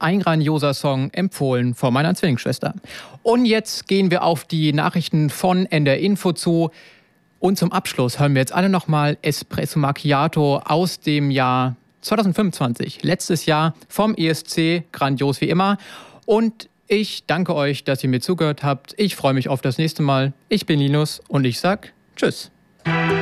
ein grandioser Song, empfohlen von meiner Zwillingsschwester. Und jetzt gehen wir auf die Nachrichten von NDR Info zu. Und zum Abschluss hören wir jetzt alle nochmal Espresso Macchiato aus dem Jahr 2025. Letztes Jahr vom ESC, grandios wie immer. Und ich danke euch, dass ihr mir zugehört habt. Ich freue mich auf das nächste Mal. Ich bin Linus und ich sag Tschüss.